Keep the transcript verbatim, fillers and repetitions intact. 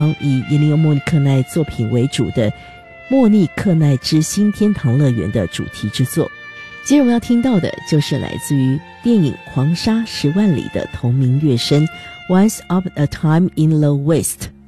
以伊利欧莫尼克奈作品为主的莫尼克奈之新天堂乐园的主题之作。接着我们要听到的就是来自于电影《狂沙十万里》的同名乐声 Once Upon a Time in the West。